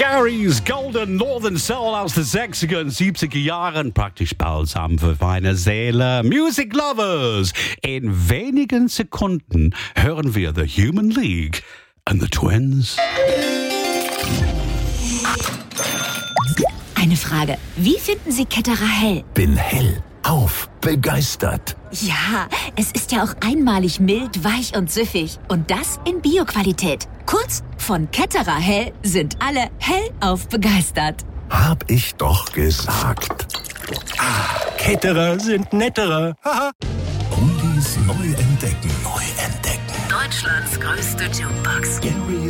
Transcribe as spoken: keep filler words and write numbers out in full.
Gary's Golden Northern Soul aus den sechziger und siebziger Jahren, praktisch balsam für meine Seele. Music Lovers! In wenigen Sekunden hören wir The Human League and the Twins. Eine Frage. Wie finden Sie Ketterer hell? Bin hell auf begeistert. Ja, es ist ja auch einmalig mild, weich und süffig. Und das in Bio-Qualität. Kurz, von Ketterer hell sind alle hellauf begeistert. Hab ich doch gesagt. Ah, Ketterer sind netterer. Oldies neu entdecken. Neu entdecken. Deutschlands größte Jukebox. Gary's